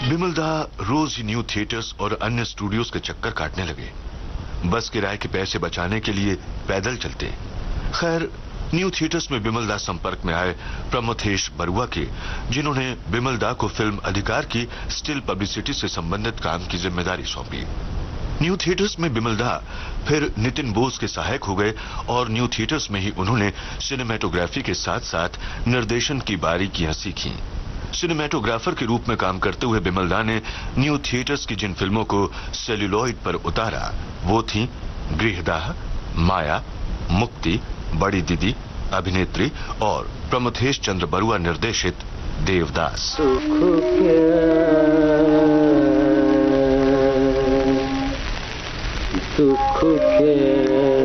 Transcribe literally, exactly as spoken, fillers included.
बिमलदा रोज ही new theatres और अन्य studios के चक्कर काटने लगे। बस किराए के पैसे बचाने के लिए पैदल चलते। खैर, न्यू थिएटर्स में बिमलदा संपर्क में आए प्रमथेश बरुआ के, जिन्होंने बिमलदा को फिल्म अधिकार की स्टिल पब्लिसिटी से संबंधित काम की जिम्मेदारी सौंपी। न्यू थिएटर्स में बिमलदा फिर नितिन बोस के सहायक हो गए और न्यू थिएटर्स में ही उन्होंने सिनेमेटोग्राफी के साथ साथ निर्देशन की बारीकियां सीखी। सिनेमेटोग्राफर के रूप में काम करते हुए बिमलदा ने न्यू थिएटर्स की जिन फिल्मों को सेल्यूलॉइड पर उतारा वो थी गृहदाह, माया, मुक्ति, बड़ी दीदी, अभिनेत्री और प्रमथेश चंद्र बरुआ निर्देशित देवदास। दुख के